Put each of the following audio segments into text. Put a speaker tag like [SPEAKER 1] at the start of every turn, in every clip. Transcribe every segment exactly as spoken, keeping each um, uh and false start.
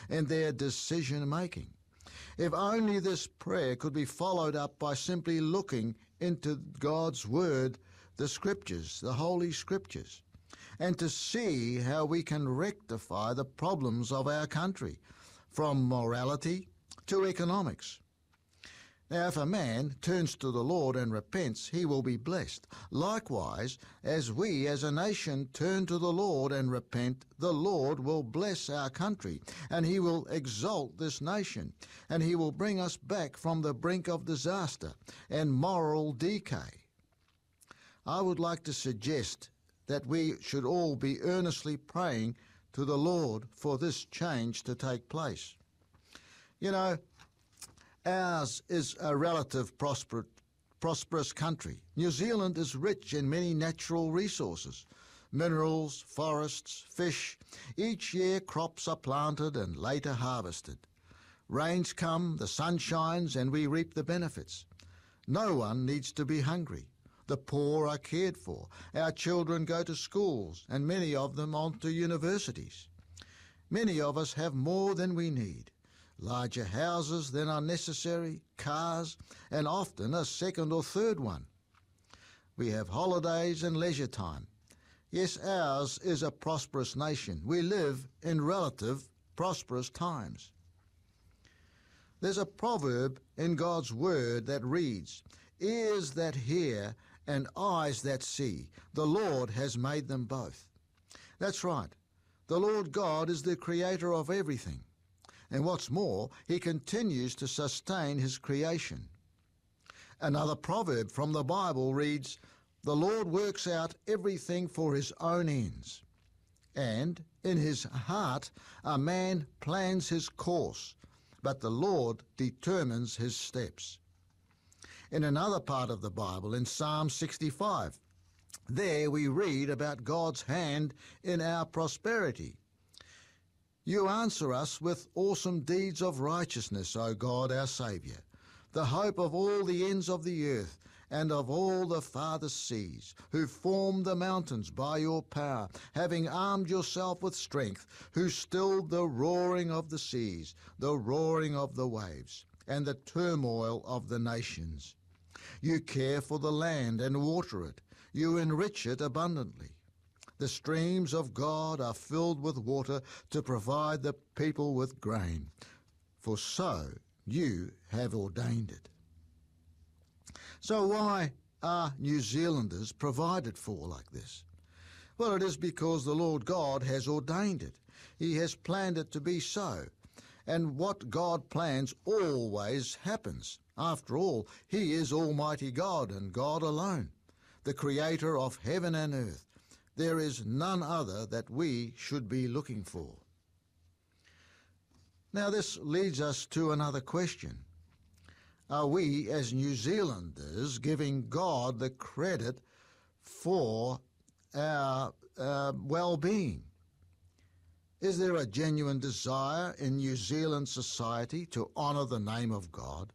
[SPEAKER 1] in their decision-making. If only this prayer could be followed up by simply looking into God's Word, the Scriptures, the Holy Scriptures, and to see how we can rectify the problems of our country, from morality to economics. Now, if a man turns to the Lord and repents, he will be blessed. Likewise, as we as a nation turn to the Lord and repent, the Lord will bless our country, and he will exalt this nation, and he will bring us back from the brink of disaster and moral decay. I would like to suggest that we should all be earnestly praying to the Lord for this change to take place. You know, ours is a relative prosper, prosperous country. New Zealand is rich in many natural resources, minerals, forests, fish. Each year crops are planted and later harvested. Rains come, the sun shines, and we reap the benefits. No one needs to be hungry. The poor are cared for. Our children go to schools, and many of them on to universities. Many of us have more than we need. Larger houses than are necessary, cars, and often a second or third one. We have holidays and leisure time. Yes, ours is a prosperous nation. We live in relative prosperous times. There's a proverb in God's Word that reads, "Ears that hear and eyes that see, the Lord has made them both." That's right. The Lord God is the creator of everything. And what's more, he continues to sustain his creation. Another proverb from the Bible reads, "The Lord works out everything for his own ends. And in his heart a man plans his course, but the Lord determines his steps." In another part of the Bible, in Psalm sixty-five, there we read about God's hand in our prosperity. "You answer us with awesome deeds of righteousness, O God, our Saviour, the hope of all the ends of the earth and of all the farthest seas, who formed the mountains by your power, having armed yourself with strength, who stilled the roaring of the seas, the roaring of the waves, and the turmoil of the nations. You care for the land and water it. You enrich it abundantly. The streams of God are filled with water to provide the people with grain, for so you have ordained it." So why are New Zealanders provided for like this? Well, it is because the Lord God has ordained it. He has planned it to be so. And what God plans always happens. After all, he is Almighty God and God alone, the creator of heaven and earth. There is none other that we should be looking for. Now this leads us to another question. Are we as New Zealanders giving God the credit for our uh, well-being? Is there a genuine desire in New Zealand society to honour the name of God?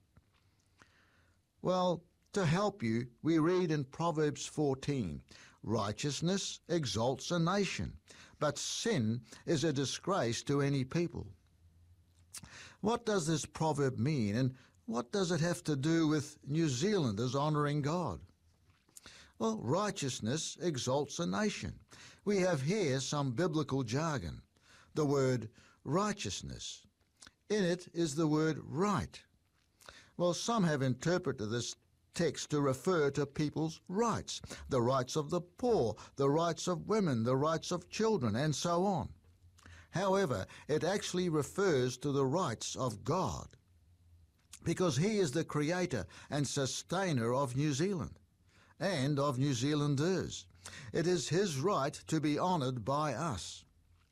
[SPEAKER 1] Well, to help you, we read in Proverbs fourteen, "Righteousness exalts a nation, but sin is a disgrace to any people." What does this proverb mean, and what does it have to do with New Zealanders honouring God? Well, righteousness exalts a nation. We have here some biblical jargon. The word righteousness. In it is the word right. Well, some have interpreted this text to refer to people's rights, the rights of the poor, the rights of women, the rights of children, and so on. However, it actually refers to the rights of God, because he is the creator and sustainer of New Zealand and of New Zealanders. It is his right to be honoured by us.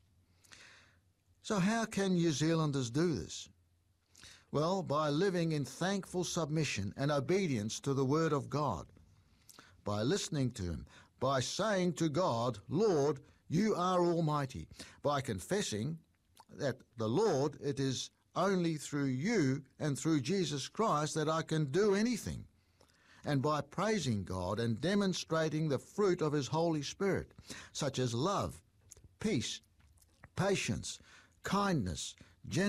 [SPEAKER 1] So how can New Zealanders do this? Well, by living in thankful submission and obedience to the Word of God, by listening to him, by saying to God, "Lord, you are almighty," by confessing that the Lord, it is only through you and through Jesus Christ that I can do anything, and by praising God and demonstrating the fruit of his Holy Spirit, such as love, peace, patience, kindness,